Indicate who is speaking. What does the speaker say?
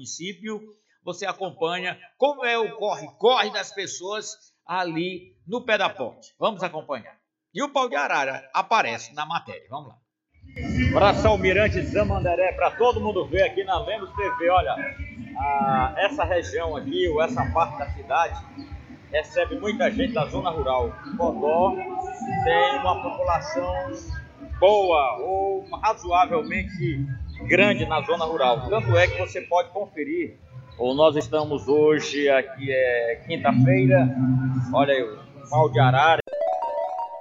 Speaker 1: município, você acompanha como é o corre-corre das pessoas ali no pé da ponte. Vamos acompanhar. E o pau de arara aparece na matéria. Vamos lá. Praça Almirante Zamandaré, para todo mundo ver aqui na Lemos TV. Olha, essa região aqui, ou essa parte da cidade, recebe muita gente da zona rural. Codó tem uma população boa ou razoavelmente grande na zona rural. Tanto é que você pode conferir, ou nós estamos hoje, aqui é quinta-feira, olha aí, o pau de arara.